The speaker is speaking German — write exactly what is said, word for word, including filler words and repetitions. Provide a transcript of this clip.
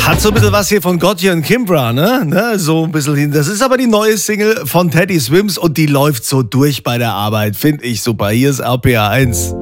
Hat so ein bisschen was hier von Gotye und Kimbra, ne? ne? So ein bisschen hin. Das ist aber die neue Single von Teddy Swims und die läuft so durch bei der Arbeit. Finde ich super. Hier ist R P R eins.